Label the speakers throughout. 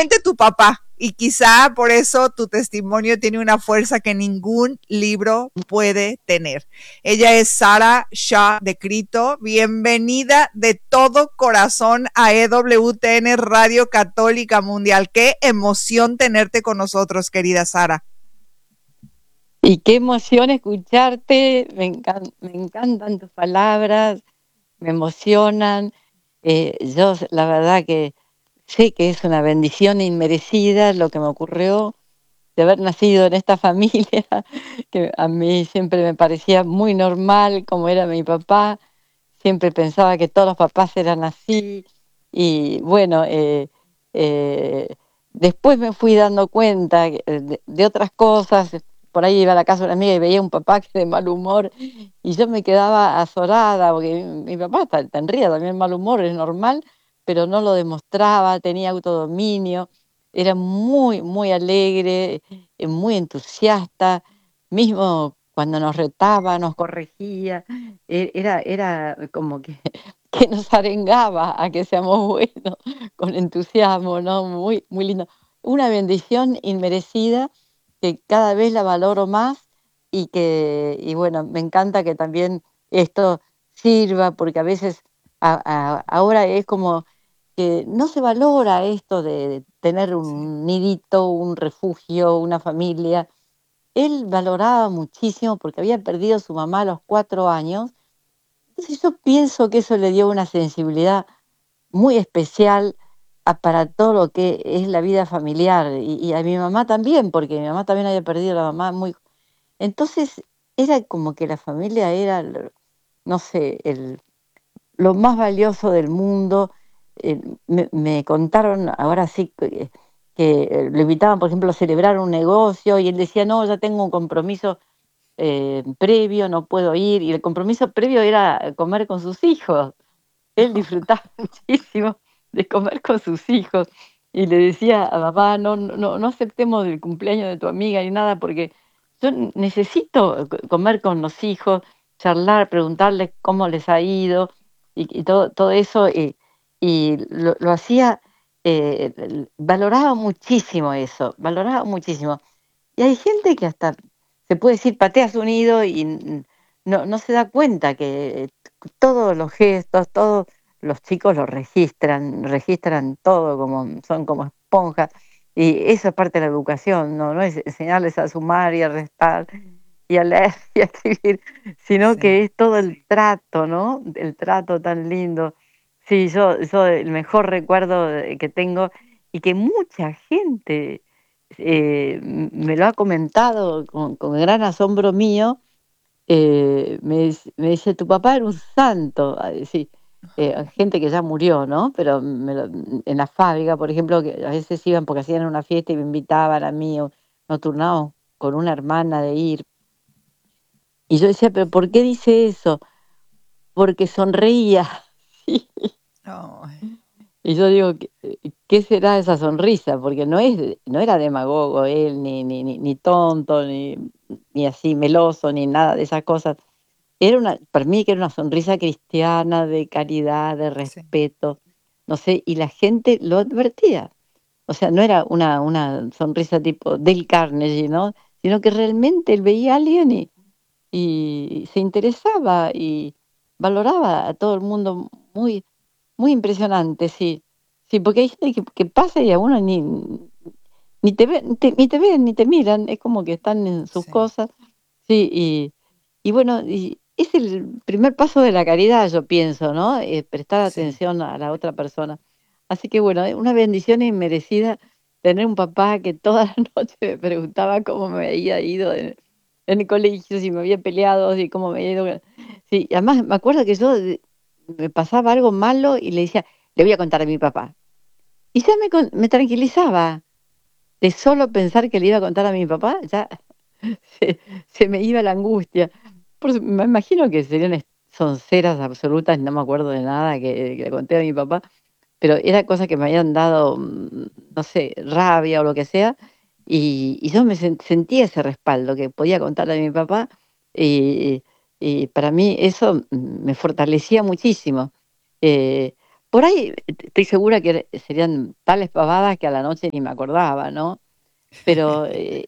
Speaker 1: solamente tu papá. Y quizá por eso tu testimonio tiene una fuerza que ningún libro puede tener. Ella es Sara Shah de Crito. Bienvenida de todo corazón a EWTN Radio Católica Mundial. Qué emoción tenerte con nosotros, querida Sara.
Speaker 2: Y qué emoción escucharte, me encantan tus palabras, me emocionan. Yo la verdad que sé que es una bendición inmerecida lo que me ocurrió de haber nacido en esta familia, que a mí siempre me parecía muy normal como era mi papá, siempre pensaba que todos los papás eran así, y bueno, eh, después me fui dando cuenta de otras cosas. Por ahí iba a la casa de una amiga y veía un papá que de mal humor, y yo me quedaba azorada, porque mi papá tendría también mal humor, es normal, pero no lo demostraba, tenía autodominio, era muy, muy alegre, muy entusiasta, mismo cuando nos retaba, nos corregía, era como que, que nos arengaba a que seamos buenos, con entusiasmo, ¿no? Muy, muy lindo. Una bendición inmerecida que cada vez la valoro más y bueno, me encanta que también esto sirva, porque a veces ahora es como que no se valora esto de tener un nidito, un refugio, una familia. Él valoraba muchísimo porque había perdido a su mamá a los 4 años. Entonces yo pienso que eso le dio una sensibilidad muy especial para todo lo que es la vida familiar y a mi mamá también, porque mi mamá también había perdido a la mamá muy... Entonces era como que la familia era, no sé, lo más valioso del mundo. Me contaron ahora sí que lo invitaban, por ejemplo, a celebrar un negocio y él decía, no, ya tengo un compromiso previo, no puedo ir. Y el compromiso previo era comer con sus hijos. Él disfrutaba muchísimo de comer con sus hijos y le decía a papá, no aceptemos el cumpleaños de tu amiga ni nada porque yo necesito comer con los hijos, charlar, preguntarles cómo les ha ido y todo eso y lo hacía, valoraba muchísimo eso, valoraba muchísimo. Y hay gente que hasta se puede decir patea su nido y no se da cuenta que todos los gestos, todos los chicos lo registran todo, como, son como esponjas. Y eso es parte de la educación, no es enseñarles a sumar y a restar y a leer y a escribir, sino que es todo el trato, ¿no? El trato tan lindo. Sí, yo el mejor recuerdo que tengo y que mucha gente me lo ha comentado con gran asombro mío. Me dice, tu papá era un santo. Sí, gente que ya murió, ¿no? Pero en la fábrica, por ejemplo, que a veces iban porque hacían una fiesta y me invitaban a mí, o nos turnábamos con una hermana de ir. Y yo decía, pero ¿por qué dice eso? Porque sonreía. Sí. Y yo digo, ¿qué será esa sonrisa? Porque no era demagogo él, ni tonto, ni así meloso, ni nada de esas cosas. Para mí que era una sonrisa cristiana, de caridad, de respeto, no sé, y la gente lo advertía. O sea, no era una sonrisa tipo Dale Carnegie, ¿no? Sino que realmente él veía a alguien y se interesaba y valoraba a todo el mundo muy, muy impresionante, sí. Sí, porque hay gente que pasa y a uno ni te ven, ni te ven, ni te miran, es como que están en sus cosas. Sí, y bueno, y es el primer paso de la caridad, yo pienso, ¿no? Prestar atención a la otra persona. Así que bueno, es una bendición inmerecida tener un papá que toda la noche me preguntaba cómo me había ido en el colegio, si me había peleado, si cómo me había ido. Sí, además me acuerdo que yo me pasaba algo malo y le decía, le voy a contar a mi papá. Y ya me tranquilizaba de solo pensar que le iba a contar a mi papá, ya se, se me iba la angustia. Me imagino que serían sonceras absolutas, no me acuerdo de nada que le conté a mi papá, pero era cosa que me habían dado, no sé, rabia o lo que sea, y yo sentía ese respaldo que podía contarle a mi papá, y, y para mí eso me fortalecía muchísimo. por ahí estoy segura que serían tales pavadas que a la noche ni me acordaba, ¿no? Pero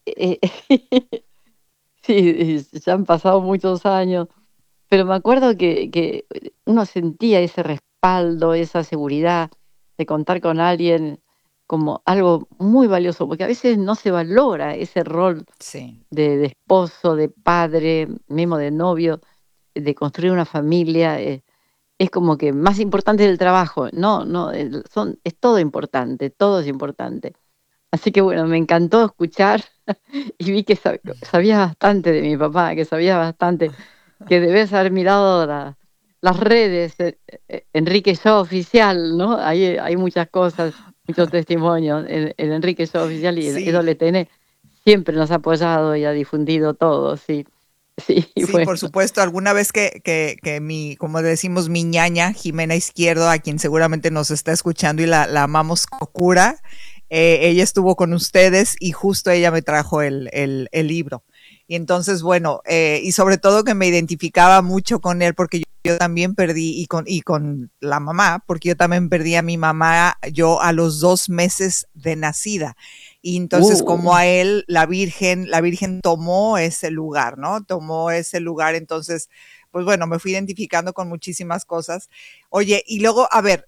Speaker 2: sí, ya han pasado muchos años, pero me acuerdo que uno sentía ese respaldo, esa seguridad de contar con alguien como algo muy valioso, porque a veces no se valora ese rol
Speaker 1: Sí.
Speaker 2: de esposo, de padre, mismo de novio, de construir una familia. Es como que más importante del trabajo. No, no, es todo importante, todo es importante. Así que bueno, me encantó escuchar y vi que sabías bastante de mi papá, que sabías bastante, que debes haber mirado las redes, Enrique Yo Oficial, ¿no? Ahí hay muchas cosas, muchos testimonios en Enrique Yo Oficial y en
Speaker 1: Sí,
Speaker 2: WTN siempre nos ha apoyado y ha difundido todo, sí, sí,
Speaker 1: sí,
Speaker 2: bueno,
Speaker 1: por supuesto. Alguna vez que mi, como decimos, mi ñaña, Jimena Izquierdo, a quien seguramente nos está escuchando y la amamos con locura, ella estuvo con ustedes y justo ella me trajo el libro. Y entonces, bueno, y sobre todo que me identificaba mucho con él porque yo también perdí, y con la mamá, porque yo también perdí a mi mamá, yo a los 2 meses de nacida. Y entonces como
Speaker 2: uh,
Speaker 1: a él, la Virgen tomó ese lugar, ¿no? Tomó ese lugar, entonces, pues bueno, me fui identificando con muchísimas cosas. Oye, y luego, a ver,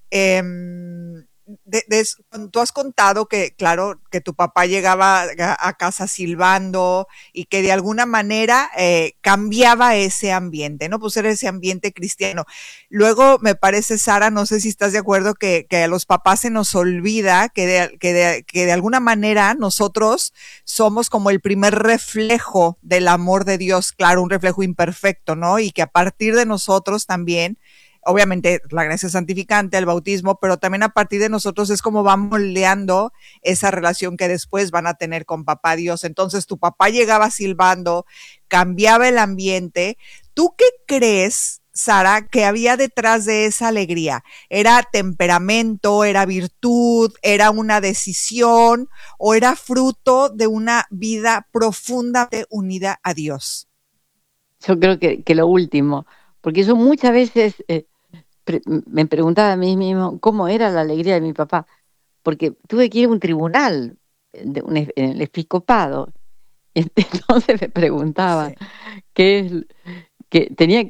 Speaker 1: tú has contado que, claro, que tu papá llegaba a casa silbando y que de alguna manera cambiaba ese ambiente, ¿no? Pues era ese ambiente cristiano. Luego me parece, Sara, no sé si estás de acuerdo, que a los papás se nos olvida que de alguna manera nosotros somos como el primer reflejo del amor de Dios, claro, un reflejo imperfecto, ¿no? Y que a partir de nosotros también, obviamente la gracia santificante, el bautismo, pero también a partir de nosotros es como va moldeando esa relación que después van a tener con papá Dios. Entonces tu papá llegaba silbando, cambiaba el ambiente. ¿Tú qué crees, Sara, que había detrás de esa alegría? ¿Era temperamento, era virtud, era una decisión o era fruto de una vida profundamente unida a Dios?
Speaker 2: yo creo que lo último, porque yo muchas veces me preguntaba a mí mismo cómo era la alegría de mi papá, porque tuve que ir a un tribunal, en el episcopado, entonces me preguntaba
Speaker 1: Sí,
Speaker 2: qué es, que tenía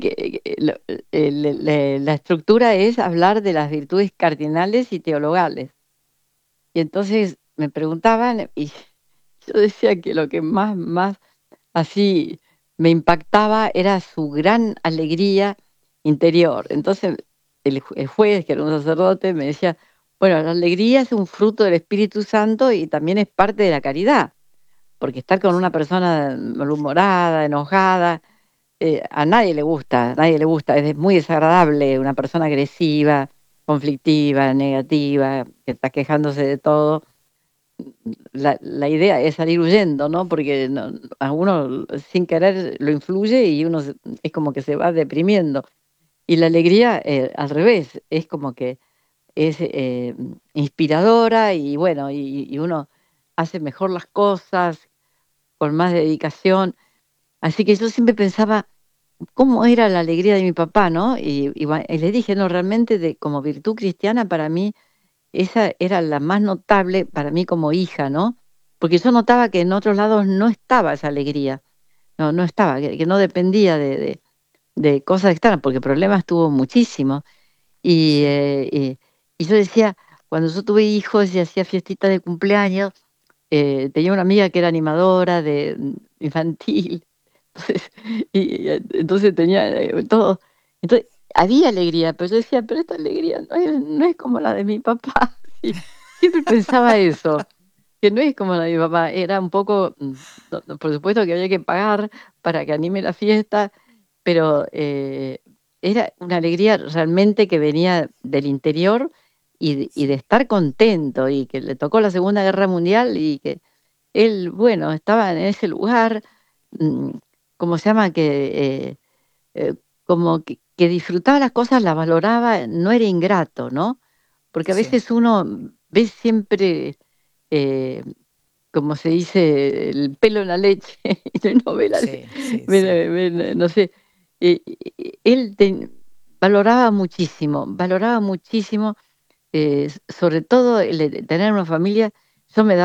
Speaker 2: la estructura es hablar de las virtudes cardinales y teologales, y entonces me preguntaban y yo decía que lo que más así me impactaba era su gran alegría interior. Entonces, el juez, que era un sacerdote, me decía, bueno, la alegría es un fruto del Espíritu Santo y también es parte de la caridad, porque estar con una
Speaker 1: sí,
Speaker 2: persona malhumorada, enojada, a nadie le gusta, es muy desagradable una persona agresiva, conflictiva, negativa, que está quejándose de todo. La idea es salir huyendo, ¿no? Porque a uno sin querer lo influye y uno es como que se va deprimiendo. Y la alegría, al revés, es como que es inspiradora y bueno, y uno hace mejor las cosas con más dedicación. Así que yo siempre pensaba cómo era la alegría de mi papá, ¿no? Y le dije, no, realmente como virtud cristiana para mí esa era la más notable para mí como hija, ¿no? Porque yo notaba que en otros lados no estaba esa alegría, no estaba, que no dependía de cosas externas, porque problemas tuvo muchísimos. Y,
Speaker 1: sí,
Speaker 2: eh, y, y yo decía, cuando yo tuve hijos y hacía fiestitas de cumpleaños, tenía una amiga que era animadora de infantil, entonces, entonces tenía todo. Entonces, había alegría, pero yo decía, pero esta alegría no es como la de mi papá. Sí, siempre pensaba eso, que no es como la de mi papá. Era un poco, por supuesto que había que pagar para que anime la fiesta, pero era una alegría realmente que venía del interior y de
Speaker 1: sí,
Speaker 2: estar contento y que le tocó la Segunda Guerra Mundial y que él, bueno, estaba en ese lugar, mm, ¿cómo se llama? Como que disfrutaba las cosas, las valoraba, no era ingrato, ¿no? Porque a
Speaker 1: sí,
Speaker 2: veces uno ve siempre, eh, como se dice, el pelo en la leche, y no ve
Speaker 1: sí, sí, sí,
Speaker 2: no sé, él valoraba muchísimo sobre todo el de tener una familia, yo me